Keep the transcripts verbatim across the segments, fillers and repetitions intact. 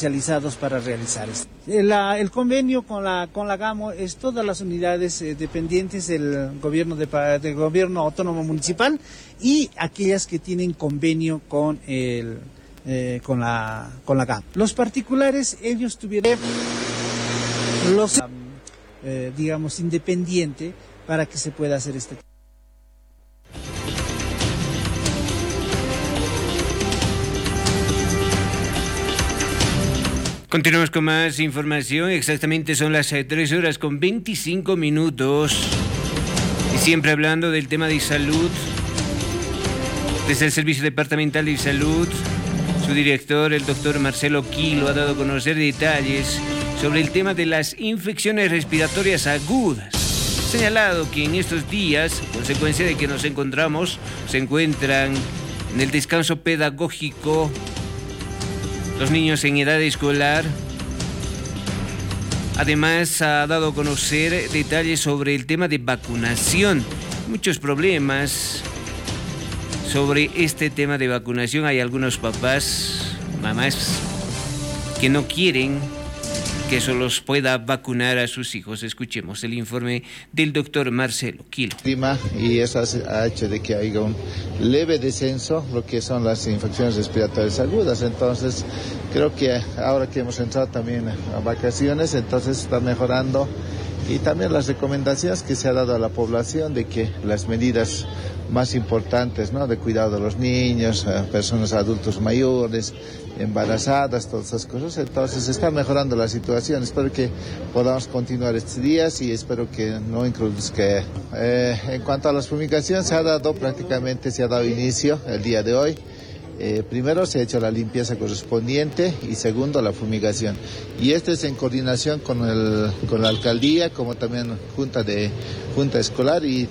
especializados para realizar esto. El, el convenio con la con la GAMO es todas las unidades eh, dependientes del gobierno de, del gobierno autónomo municipal y aquellas que tienen convenio con el eh, con la con la GAMO. Los particulares, ellos tuvieron los eh, digamos independiente para que se pueda hacer este. Continuamos con más información. Exactamente son las tres horas con veinticinco minutos. Y siempre hablando del tema de salud. Desde el Servicio Departamental de Salud, su director, el doctor Marcelo Quilo, ha dado a conocer detalles sobre el tema de las infecciones respiratorias agudas. Señalado que en estos días, consecuencia de que nos encontramos, se encuentran en el descanso pedagógico los niños en edad escolar. Además, ha dado a conocer detalles sobre el tema de vacunación. Muchos problemas sobre este tema de vacunación. Hay algunos papás, mamás, que no quieren que eso los pueda vacunar a sus hijos. Escuchemos el informe del doctor Marcelo Quilo. Y eso ha hecho de que haya un leve descenso lo que son las infecciones respiratorias agudas. Entonces, creo que ahora que hemos entrado también a vacaciones, entonces está mejorando. Y también las recomendaciones que se ha dado a la población de que las medidas más importantes, ¿no?, de cuidado de los niños, personas adultos mayores, embarazadas, todas esas cosas. Entonces está mejorando la situación. Espero que podamos continuar estos días y espero que no incruzca. Eh, en cuanto a las fumigaciones, se ha dado prácticamente, se ha dado inicio el día de hoy. Eh, primero se ha hecho la limpieza correspondiente y segundo la fumigación. Y esto es en coordinación con, el, con la alcaldía, como también junta, de, junta escolar y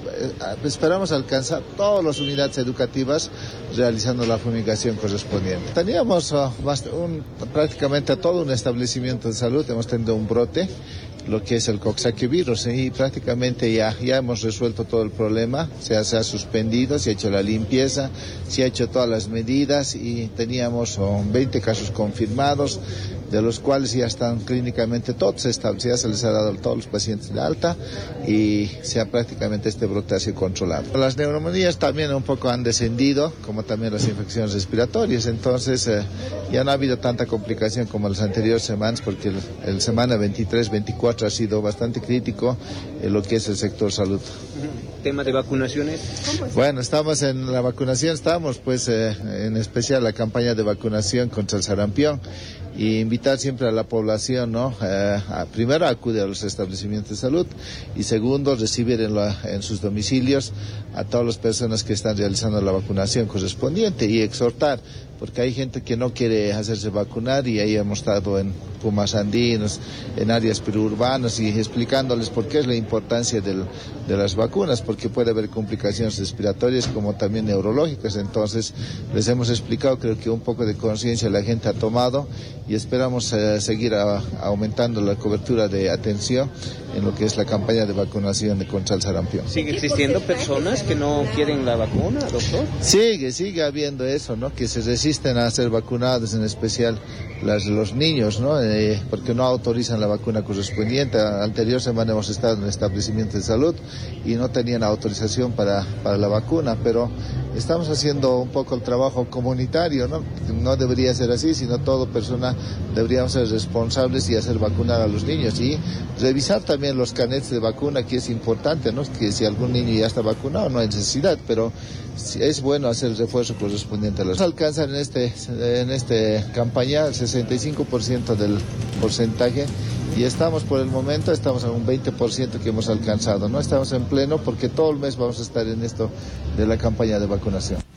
esperamos alcanzar todas las unidades educativas realizando la fumigación correspondiente. Teníamos uh, un, prácticamente todo un establecimiento de salud, hemos tenido un brote, lo que es el Coxsackie virus, y prácticamente ya, ya hemos resuelto todo el problema, se ha, se ha suspendido, se ha hecho la limpieza, se ha hecho todas las medidas y teníamos uh, veinte casos confirmados, de los cuales ya están clínicamente todos establecidos, se les ha dado a todos los pacientes de alta y se ha prácticamente este brote ha sido controlado. Las neumonías también un poco han descendido, como también las infecciones respiratorias, entonces eh, ya no ha habido tanta complicación como las anteriores semanas, porque el, el semana veintitrés veinticuatro ha sido bastante crítico en lo que es el sector salud. ¿Tema de vacunaciones? Bueno, estamos en la vacunación, estamos pues eh, en especial la campaña de vacunación contra el sarampión. Y invitar siempre a la población, ¿no? Eh, a, primero, a acudir a los establecimientos de salud y segundo, recibir en, la, en sus domicilios a todas las personas que están realizando la vacunación correspondiente y exhortar, porque hay gente que no quiere hacerse vacunar y ahí hemos estado en Pumas Andinos, en áreas periurbanas y explicándoles por qué es la importancia del, de las vacunas, porque puede haber complicaciones respiratorias como también neurológicas. Entonces les hemos explicado, creo que un poco de conciencia la gente ha tomado y esperamos eh, seguir a, aumentando la cobertura de atención en lo que es la campaña de vacunación de contra el sarampión. ¿Sigue existiendo personas que no quieren la vacuna, doctor? Sigue, sigue habiendo eso, ¿no? Que se resisten a ser vacunados, en especial las, los niños, ¿no? Eh, porque no autorizan la vacuna correspondiente. Anterior semana hemos estado en establecimientos de salud y no tenían autorización para, para la vacuna, pero estamos haciendo un poco el trabajo comunitario, ¿no? No debería ser así, sino toda persona deberíamos ser responsables y hacer vacunar a los niños y revisar también los carnets de vacuna, que es importante, ¿no? Que si algún niño ya está vacunado no hay necesidad, pero es bueno hacer el refuerzo correspondiente a los. Alcanzan en este en este campaña el sesenta y cinco por ciento del porcentaje y estamos por el momento, estamos en un veinte por ciento que hemos alcanzado, ¿no? Estamos en pleno porque todo el mes vamos a estar en esto de la campaña de vacunación.